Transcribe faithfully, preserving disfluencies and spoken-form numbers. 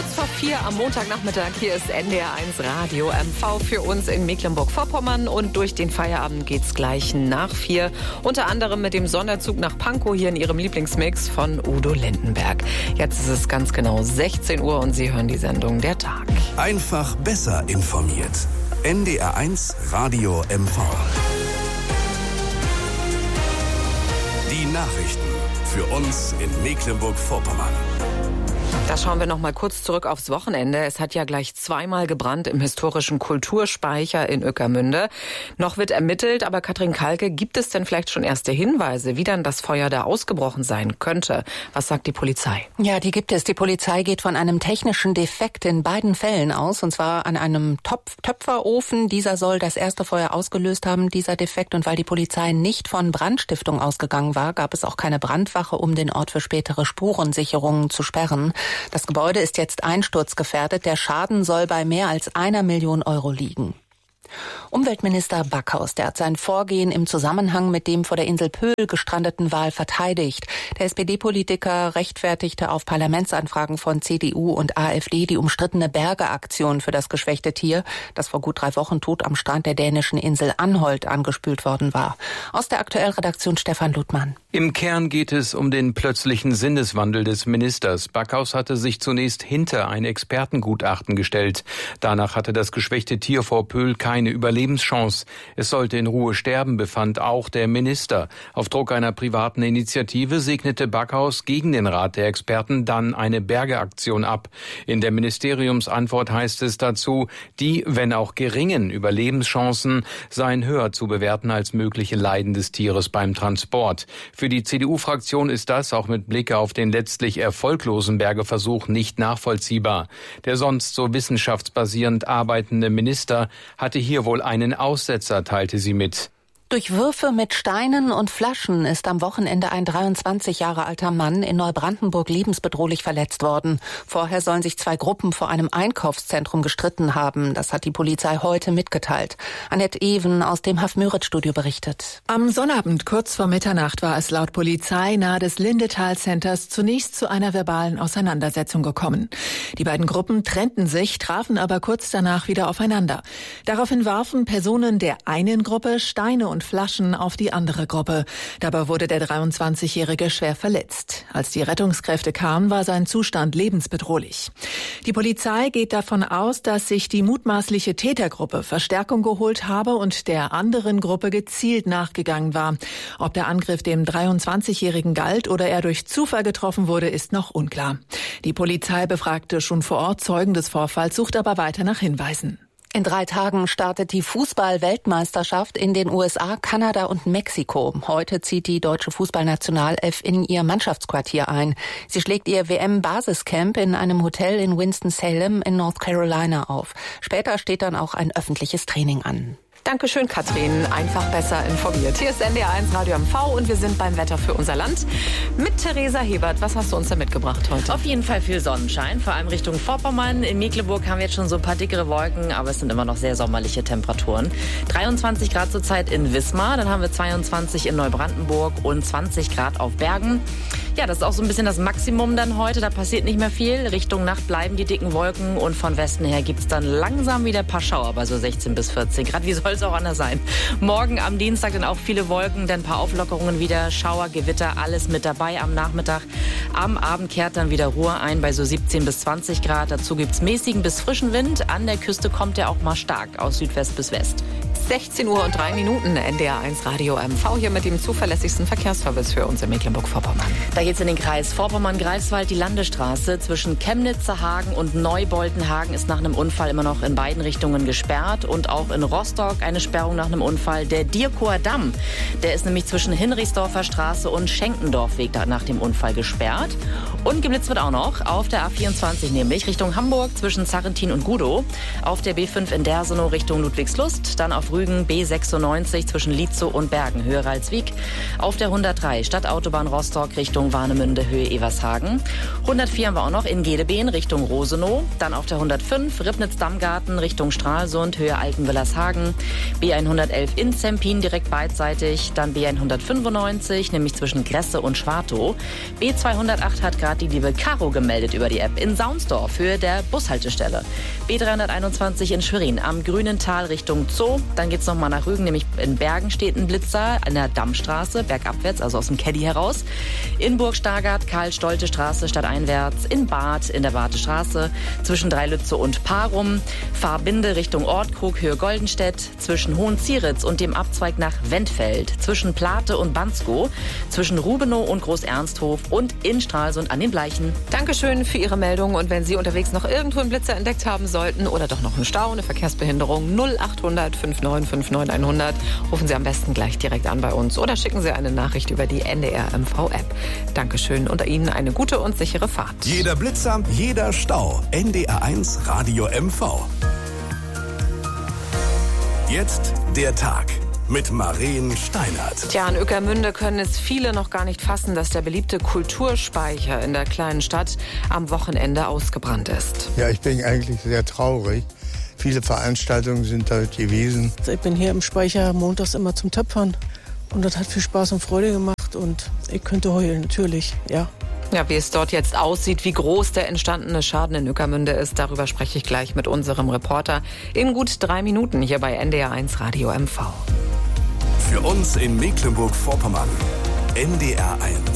Kurz vor vier am Montagnachmittag, hier ist N D R eins Radio M V für uns in Mecklenburg-Vorpommern und durch den Feierabend geht's gleich nach vier. Unter anderem mit dem Sonderzug nach Pankow hier in Ihrem Lieblingsmix von Udo Lindenberg. Jetzt ist es ganz genau sechzehn Uhr und Sie hören die Sendung Der Tag. Einfach besser informiert. N D R eins Radio M V. Die Nachrichten für uns in Mecklenburg-Vorpommern. Da schauen wir noch mal kurz zurück aufs Wochenende. Es hat ja gleich zweimal gebrannt im historischen Kulturspeicher in Ueckermünde. Noch wird ermittelt, aber Katrin Kalke, gibt es denn vielleicht schon erste Hinweise, wie dann das Feuer da ausgebrochen sein könnte? Was sagt die Polizei? Ja, die gibt es. Die Polizei geht von einem technischen Defekt in beiden Fällen aus, und zwar an einem Topf- Töpferofen. Dieser soll das erste Feuer ausgelöst haben, dieser Defekt. Und weil die Polizei nicht von Brandstiftung ausgegangen war, gab es auch keine Brandwache, um den Ort für spätere Spurensicherungen zu sperren. Das Gebäude ist jetzt einsturzgefährdet. Der Schaden soll bei mehr als einer Million Euro liegen. Umweltminister Backhaus, der hat sein Vorgehen im Zusammenhang mit dem vor der Insel Pöhl gestrandeten Wal verteidigt. Der S P D-Politiker rechtfertigte auf Parlamentsanfragen von C D U und A f D die umstrittene Bergeaktion für das geschwächte Tier, das vor gut drei Wochen tot am Strand der dänischen Insel Anholt angespült worden war. Aus der Aktuellredaktion Stefan Ludmann. Im Kern geht es um den plötzlichen Sinneswandel des Ministers. Backhaus hatte sich zunächst hinter ein Expertengutachten gestellt. Danach hatte das geschwächte Tier vor Pöhl keine Überlebenschance. Es sollte in Ruhe sterben, befand auch der Minister. Auf Druck einer privaten Initiative segnete Backhaus gegen den Rat der Experten dann eine Bergeaktion ab. In der Ministeriumsantwort heißt es dazu, die, wenn auch geringen Überlebenschancen, seien höher zu bewerten als mögliche Leiden des Tieres beim Transport. Für die C D U-Fraktion ist das auch mit Blick auf den letztlich erfolglosen Bergeversuch nicht nachvollziehbar. Der sonst so wissenschaftsbasierend arbeitende Minister hatte hier wohl einen Aussetzer, teilte sie mit. Durch Würfe mit Steinen und Flaschen ist am Wochenende ein dreiundzwanzig Jahre alter Mann in Neubrandenburg lebensbedrohlich verletzt worden. Vorher sollen sich zwei Gruppen vor einem Einkaufszentrum gestritten haben. Das hat die Polizei heute mitgeteilt. Annette Even aus dem Hafmüritz-Studio berichtet. Am Sonnabend kurz vor Mitternacht war es laut Polizei nahe des Lindetal-Centers zunächst zu einer verbalen Auseinandersetzung gekommen. Die beiden Gruppen trennten sich, trafen aber kurz danach wieder aufeinander. Daraufhin warfen Personen der einen Gruppe Steine und Flaschen auf die andere Gruppe. Dabei wurde der dreiundzwanzigjährige schwer verletzt. Als die Rettungskräfte kamen, war sein Zustand lebensbedrohlich. Die Polizei geht davon aus, dass sich die mutmaßliche Tätergruppe Verstärkung geholt habe und der anderen Gruppe gezielt nachgegangen war. Ob der Angriff dem dreiundzwanzigjährigen galt oder er durch Zufall getroffen wurde, ist noch unklar. Die Polizei befragte schon vor Ort Zeugen des Vorfalls, sucht aber weiter nach Hinweisen. In drei Tagen startet die Fußball-Weltmeisterschaft in den U S A, Kanada und Mexiko. Heute zieht die deutsche Fußballnationalelf in ihr Mannschaftsquartier ein. Sie schlägt ihr W M-Basiscamp in einem Hotel in Winston-Salem in North Carolina auf. Später steht dann auch ein öffentliches Training an. Dankeschön, Katrin. Einfach besser informiert. Hier ist N D R eins Radio M V und wir sind beim Wetter für unser Land mit Theresa Hebert. Was hast du uns da mitgebracht heute? Auf jeden Fall viel Sonnenschein, vor allem Richtung Vorpommern. In Mecklenburg haben wir jetzt schon so ein paar dickere Wolken, aber es sind immer noch sehr sommerliche Temperaturen. dreiundzwanzig Grad zurzeit in Wismar, dann haben wir zweiundzwanzig in Neubrandenburg und zwanzig Grad auf Bergen. Ja, das ist auch so ein bisschen das Maximum dann heute. Da passiert nicht mehr viel. Richtung Nacht bleiben die dicken Wolken und von Westen her gibt es dann langsam wieder ein paar Schauer bei so sechzehn bis vierzehn Grad. Wie soll es auch anders sein? Morgen am Dienstag dann auch viele Wolken, dann ein paar Auflockerungen wieder, Schauer, Gewitter, alles mit dabei am Nachmittag. Am Abend kehrt dann wieder Ruhe ein bei so siebzehn bis zwanzig Grad. Dazu gibt es mäßigen bis frischen Wind. An der Küste kommt er auch mal stark aus Südwest bis West. sechzehn Uhr und drei Minuten, N D R eins Radio M V hier mit dem zuverlässigsten Verkehrsservice für uns in Mecklenburg-Vorpommern. Da geht's in den Kreis Vorpommern-Greifswald. Die Landesstraße zwischen Chemnitzer-Hagen und Neuboltenhagen ist nach einem Unfall immer noch in beiden Richtungen gesperrt. Und auch in Rostock eine Sperrung nach einem Unfall. Der Dierkower Damm, der ist nämlich zwischen Hinrichsdorfer Straße und Schenkendorfweg nach dem Unfall gesperrt. Und geblitzt wird auch noch auf der A vierundzwanzig, nämlich Richtung Hamburg zwischen Zarrentin und Gudow. Auf der B fünf in Dersenow Richtung Ludwigslust. Dann auf Rügen B sechsundneunzig zwischen Lietzow und Bergen, Höhe Ralswiek. Auf der hundertdrei Stadtautobahn Rostock Richtung Warnemünde, Höhe Evershagen. hundertvier haben wir auch noch in Gedebeen Richtung Rosenow. Dann auf der hundertfünf Ribnitz-Dammgarten Richtung Stralsund, Höhe Altenwillershagen. B hundertelf in Zempin direkt beidseitig. Dann B hundertfünfundneunzig, nämlich zwischen Gresse und Schwartow. B zweihundertacht hat gerade die liebe Caro gemeldet über die App in Saunsdorf, Höhe der Bushaltestelle. B dreihunderteinundzwanzig in Schwerin am Grünental Richtung Zoo. Dann geht's nochmal nach Rügen, nämlich in Bergen steht ein Blitzer an der Dammstraße, bergabwärts, also aus dem Caddy heraus. In Burg-Stargard, Karl-Stolte-Straße stadteinwärts. In Bad, in der Badestraße, zwischen Dreilütze und Parum. Fahrbinde Richtung Ortkrug, Höhe Goldenstedt. Zwischen Hohenzieritz und dem Abzweig nach Wendfeld. Zwischen Plate und Banskow. Zwischen Rubenow und Groß-Ernsthof. Und in Stralsund an den Bleichen. Dankeschön für Ihre Meldung. Und wenn Sie unterwegs noch irgendwo einen Blitzer entdeckt haben sollten oder doch noch einen Stau, eine Verkehrsbehinderung, null achthundert fünfundneunzig fünfundneunzig hundert, rufen Sie am besten gleich direkt an bei uns oder schicken Sie eine Nachricht über die N D R M V-App. Dankeschön und Ihnen eine gute und sichere Fahrt. Jeder Blitzer, jeder Stau. N D R eins Radio M V. Jetzt der Tag mit Maren Steinert. Tja, in Ueckermünde können es viele noch gar nicht fassen, dass der beliebte Kulturspeicher in der kleinen Stadt am Wochenende ausgebrannt ist. Ja, ich bin eigentlich sehr traurig. Viele Veranstaltungen sind dort gewesen. Ich bin hier im Speicher montags immer zum Töpfern und das hat viel Spaß und Freude gemacht und ich könnte heulen, natürlich, ja. Ja, wie es dort jetzt aussieht, wie groß der entstandene Schaden in Ueckermünde ist, darüber spreche ich gleich mit unserem Reporter in gut drei Minuten hier bei N D R eins Radio M V. Für uns in Mecklenburg-Vorpommern, N D R eins.